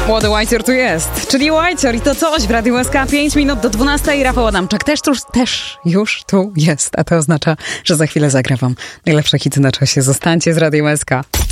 Młody Whitey tu jest, czyli Whitey i to coś w Radiu SK 5 minut do 12. Rafał Adamczak też już tu jest, a to oznacza, że za chwilę zagram wam najlepsze hity na czasie. Zostańcie z Radiem SK.